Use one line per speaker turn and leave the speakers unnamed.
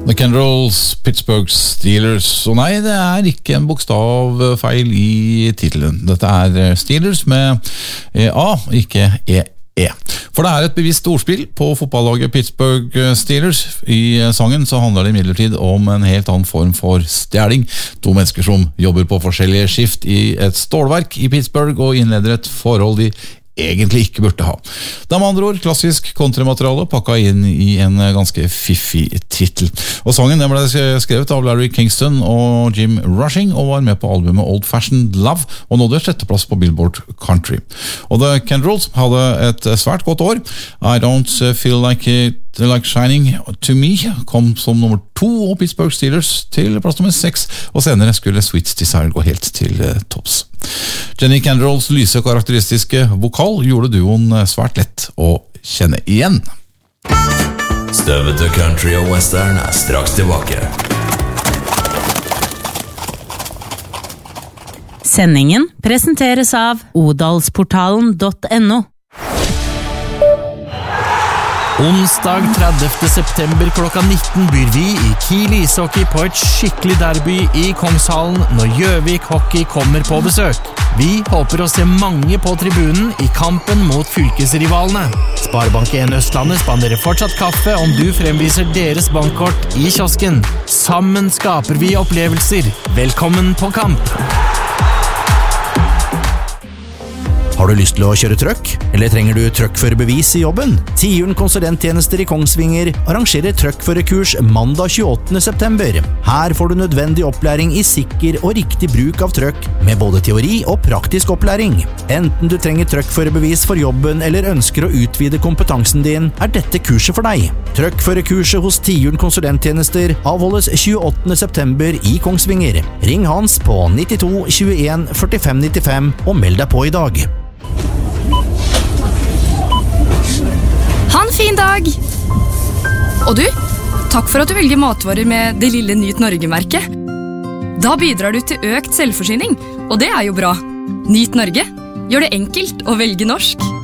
The Kendrells, Pittsburgh Steelers. Og nei, det er ikke en bokstavfeil i titelen. Dette Steelers med A, ikke E. For det et bevisst ordspill på fotballaget Pittsburgh Steelers. I sangen så handler det imidlertid om en helt annen form for stjeling. To mennesker som jobber på forskjellige skift i et stålverk i Pittsburgh og innleder et forhold de egentlig ikke burde ha. Det med andre ord klassisk countrymateriale pakket inn i en ganske fiffig titel. Og sangen den ble skrevet av Larry Kingston og Jim Rushing og var med på albumet Old Fashioned Love og nådde 6. plass på Billboard Country. Og The Kendrells hadde et svært godt år. I Don't Feel Like Shining To Me kom som nummer 2 og Pittsburgh Steelers til plass nummer 6 og senere skulle Sweet Desire gå helt til topps. Jenny Kendrells lyse karakteristiske vokal gjorde duoen svært lett å kjenne igjen.
Støvete country og western straks tilbake.
Sendingen presenteres av odalsportalen.no.
Onsdag 30. september klokka 19 byr vi i Kiel ishockey på et skikkelig derby i Kongshallen når Gjøvik Hockey kommer på besøk. Vi håper å se mange på tribunen i kampen mot fylkesrivalene. Sparebank1 Østlandet spanderer fortsatt kaffe om du fremviser deres bankkort i kiosken. Sammen skaper vi opplevelser. Velkommen på kamp!
Har du lyst til å kjøre trøkk? Eller trenger du trøkkførerbevis i jobben? Tiuren konsulenttjenester i Kongsvinger arrangerer trøkkførerkurs mandag 28. september. Her får du nødvendig opplæring i sikker og riktig bruk av trøkk, med både teori og praktisk opplæring. Enten du trenger trøkkførerbevis for jobben eller ønsker å utvide kompetansen din, dette kurset for deg. Trøkkførerkurset hos Tiuren konsulenttjenester avholdes 28. september i Kongsvinger. Ring Hans på 92 21 45 95 og meld deg på i dag.
Ha en fin dag! Og du, takk for at du velger matvarer med det lille Nyt Norge-merket. Da bidrar du til økt selvforsyning, og det jo bra. Nyt Norge, gjør det enkelt å velge norsk.